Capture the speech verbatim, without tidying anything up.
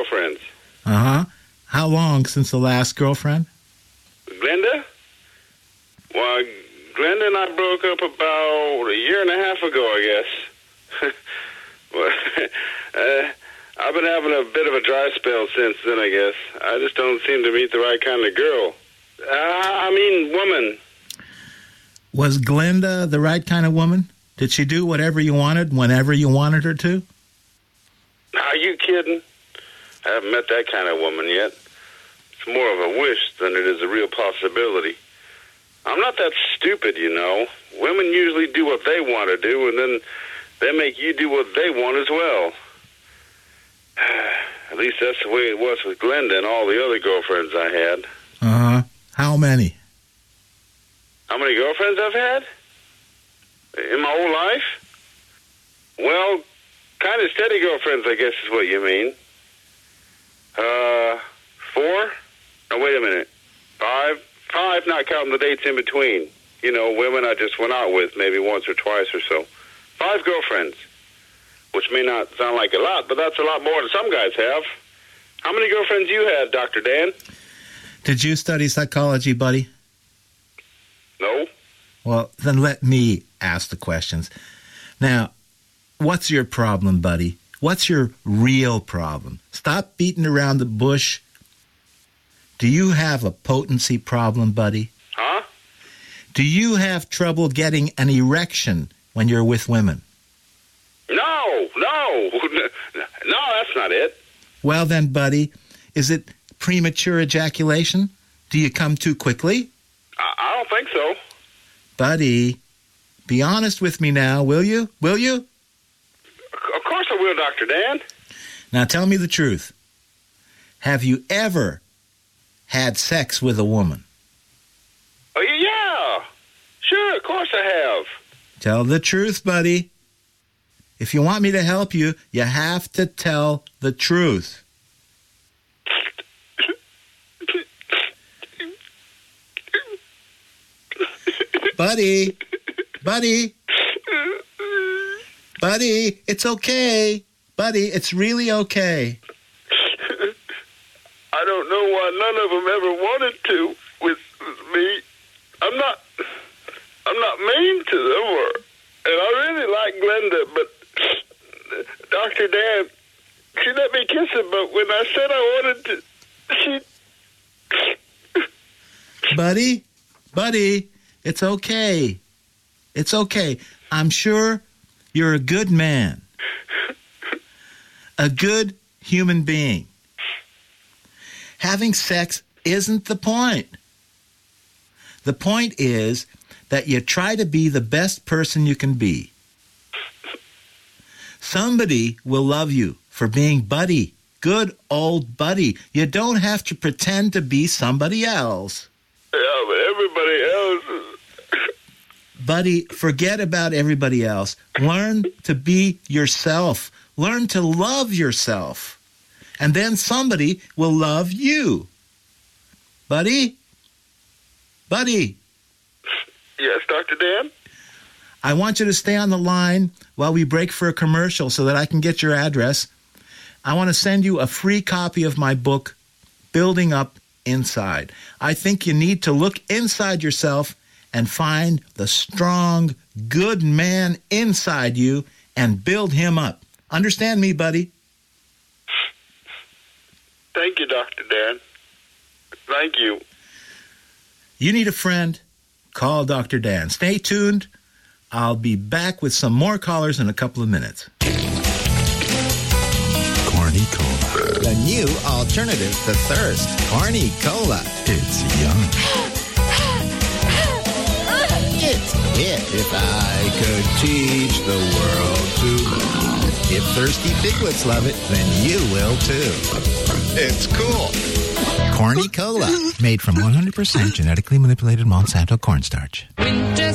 girlfriends. Uh-huh. How long since the last girlfriend? Glenda? Well, Glenda and I broke up about a year and a half ago, I guess. well, uh, I've been having a bit of a dry spell since then, I guess. I just don't seem to meet the right kind of girl. Uh, I mean, woman. Was Glenda the right kind of woman? Did she do whatever you wanted, whenever you wanted her to? Are you kidding? I haven't met that kind of woman yet. It's more of a wish than it is a real possibility. I'm not that stupid, you know. Women usually do what they want to do, and then they make you do what they want as well. At least that's the way it was with Glenda and all the other girlfriends I had. Uh-huh. How many? How many girlfriends I've had? In my whole life? Well, kind of steady girlfriends, I guess is what you mean. Uh, four? No, wait a minute. Five? Five, not counting the dates in between. You know, women I just went out with maybe once or twice or so. Five girlfriends. Which may not sound like a lot, but that's a lot more than some guys have. How many girlfriends you had, Doctor Dan? Did you study psychology, buddy? No. Well, then let me ask the questions. Now, what's your problem, buddy? What's your real problem? Stop beating around the bush. Do you have a potency problem, buddy? Huh? Do you have trouble getting an erection when you're with women? No, no. No, that's not it. Well then, buddy, is it premature ejaculation? Do you come too quickly? I, I don't think so. Buddy, be honest with me now, will you? Will you? Of course I will, Doctor Dan. Now tell me the truth. Have you ever had sex with a woman? Oh, yeah. Sure, of course I have. Tell the truth, buddy. If you want me to help you, you have to tell the truth. Buddy, buddy, buddy, it's okay. Buddy, it's really okay. I don't know why none of them ever wanted to with, with me. I'm not, I'm not mean to them, or, and I really like Glenda, but Doctor Dan, she let me kiss him, but when I said I wanted to, she... Buddy, buddy, it's okay. It's okay. I'm sure you're a good man. A good human being. Having sex isn't the point. The point is that you try to be the best person you can be. Somebody will love you for being buddy. Good old buddy. You don't have to pretend to be somebody else. Yeah, but everybody else is... Buddy, forget about everybody else. Learn to be yourself. Learn to love yourself. And then somebody will love you. Buddy? Buddy? Yes, Doctor Dan? I want you to stay on the line while we break for a commercial so that I can get your address. I want to send you a free copy of my book, Building Up Inside. I think you need to look inside yourself and find the strong, good man inside you and build him up. Understand me, buddy? Thank you, Doctor Dan. Thank you. You need a friend? Call Doctor Dan. Stay tuned. I'll be back with some more callers in a couple of minutes. Corny Cola. The new alternative to thirst. Corny Cola. It's young. It's it. If I could teach the world to... If thirsty piglets love it, then you will too. It's cool. Corny Cola. Made from one hundred percent genetically manipulated Monsanto cornstarch. Winter